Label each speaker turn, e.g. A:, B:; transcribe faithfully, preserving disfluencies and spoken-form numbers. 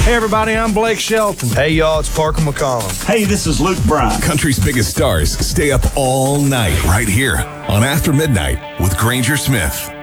A: Hey, everybody, I'm Blake Shelton.
B: Hey, y'all, it's Parker McCollum.
C: Hey, this is Luke Bryan.
D: Country's biggest stars stay up all night right here on After Midnight with Granger Smith.